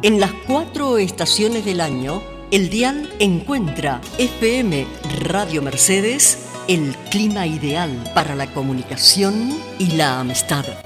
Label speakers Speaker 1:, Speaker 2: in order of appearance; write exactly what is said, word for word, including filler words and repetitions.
Speaker 1: En las cuatro estaciones del año, el dial encuentra F M Radio Mercedes, el clima ideal para la comunicación y la amistad.